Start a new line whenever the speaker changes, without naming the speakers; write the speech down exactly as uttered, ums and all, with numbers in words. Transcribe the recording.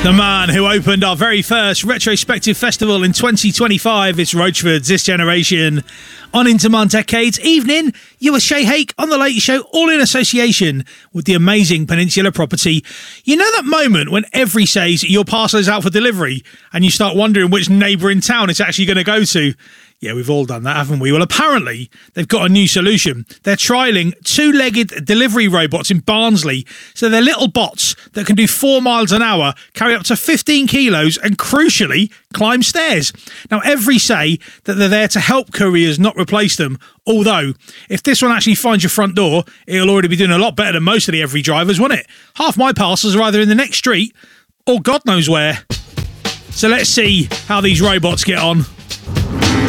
The man who opened our very first retrospective festival in twenty twenty-five is Roachford's This Generation. On Into My Decades evening, you were Shay Hake on The Late Show, all in association with the amazing Peninsula property. You know that moment when every says your parcel is out for delivery and you start wondering which neighbouring town it's actually going to go to? Yeah, we've all done that, haven't we? Well, apparently, they've got a new solution. They're trialling two-legged delivery robots in Barnsley. So they're little bots that can do four miles an hour, carry up to fifteen kilos, and crucially, climb stairs. Now, every say that they're there to help couriers, not replace them. Although, if this one actually finds your front door, it'll already be doing a lot better than most of the every drivers, won't it? Half my parcels are either in the next street or God knows where. So let's see how these robots get on.